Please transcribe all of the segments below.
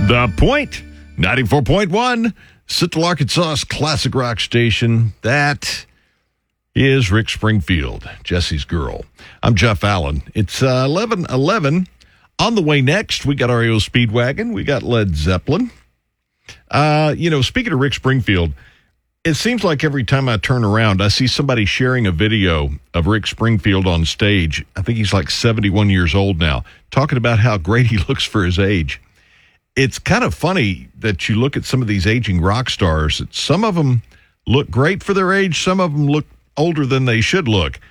The Point, 94.1, Central Arkansas's classic rock station. That is Rick Springfield, Jesse's Girl. I'm Jeff Allen. It's 11:11. On the way next, we got REO Speedwagon. We got Led Zeppelin. Speaking of Rick Springfield, it seems like every time I turn around, I see somebody sharing a video of Rick Springfield on stage. I think he's like 71 years old now, talking about how great he looks for his age. It's kind of funny that you look at some of these aging rock stars. Some of them look great for their age. Some of them look older than they should look.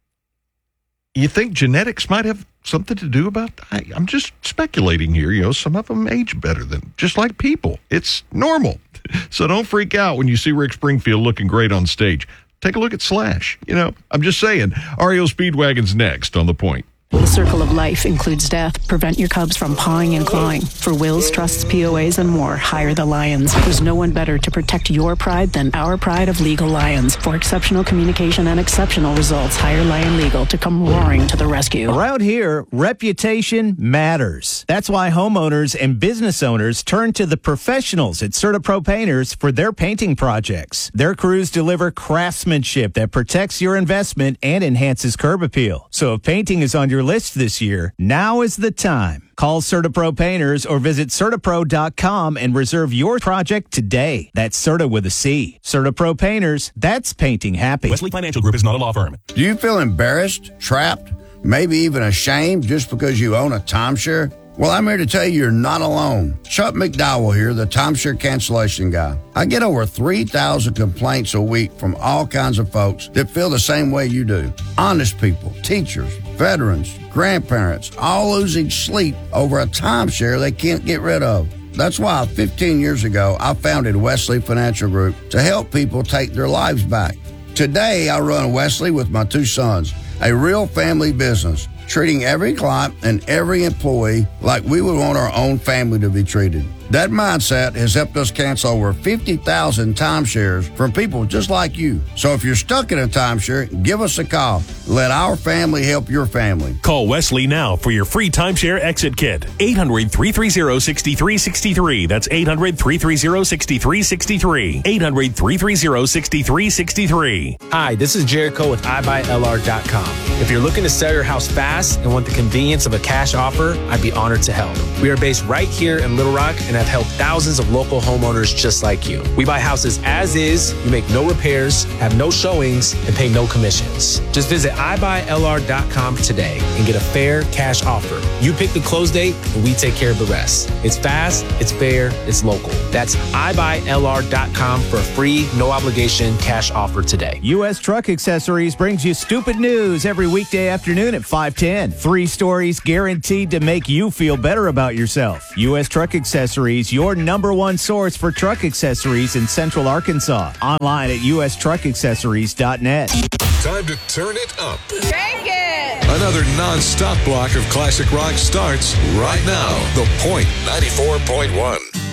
You think genetics might have something to do about that? I'm just speculating here. Some of them age better than, just like people. It's normal. So don't freak out when you see Rick Springfield looking great on stage. Take a look at Slash. I'm just saying. REO Speedwagon's next on The Point. The circle of life includes death. Prevent your cubs from pawing and clawing. For wills, trusts, POAs, and more, hire the Lions. There's no one better to protect your pride than our pride of Legal Lions. For exceptional communication and exceptional results, hire Lion Legal to come roaring to the rescue. Around here, reputation matters. That's why homeowners and business owners turn to the professionals at CertaPro Painters for their painting projects. Their crews deliver craftsmanship that protects your investment and enhances curb appeal. So if painting is on your list this year, now is the time. Call CertaPro Painters or visit CertaPro.com and reserve your project today. That's Certa with a C. CertaPro Painters, that's painting happy. Wesley Financial Group is not a law firm. Do you feel embarrassed, trapped, maybe even ashamed just because you own a timeshare? Well, I'm here to tell you you're not alone. Chuck McDowell here, the timeshare cancellation guy. I get over 3,000 complaints a week from all kinds of folks that feel the same way you do. Honest people, teachers, veterans, grandparents, all losing sleep over a timeshare they can't get rid of. That's why 15 years ago, I founded Wesley Financial Group to help people take their lives back. Today, I run Wesley with my two sons, a real family business, treating every client and every employee like we would want our own family to be treated. That mindset has helped us cancel over 50,000 timeshares from people just like you. So if you're stuck in a timeshare, give us a call. Let our family help your family. Call Wesley now for your free timeshare exit kit. 800-330-6363. That's 800-330-6363. 800-330-6363. Hi, this is Jericho with iBuyLR.com. If you're looking to sell your house fast and want the convenience of a cash offer, I'd be honored to help. We are based right here in Little Rock and have helped thousands of local homeowners just like you. We buy houses as is, you make no repairs, have no showings, and pay no commissions. Just visit iBuyLR.com today and get a fair cash offer. You pick the close date and we take care of the rest. It's fast, it's fair, it's local. That's iBuyLR.com for a free, no obligation cash offer today. U.S. Truck Accessories brings you stupid news every weekday afternoon at 5:10. 3 stories guaranteed to make you feel better about yourself. U.S. Truck Accessories, your #1 source for truck accessories in Central Arkansas. Online at ustruckaccessories.net. Time to turn it up. Crank it! Another non-stop block of classic rock starts right now. The Point 94.1.